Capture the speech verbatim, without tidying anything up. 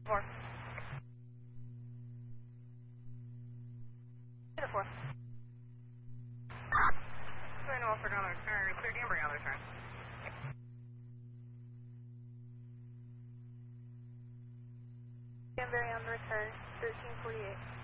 Four. To the four. Clear Norfolk on the return. Clear Danbury on the return. Danbury on the return, thirteen forty-eight.